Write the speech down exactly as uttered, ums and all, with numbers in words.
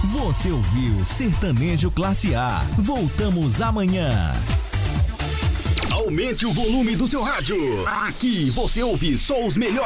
Você ouviu Sertanejo Classe A. Voltamos amanhã. Aumente o volume do seu rádio. Aqui você ouve só os melhores.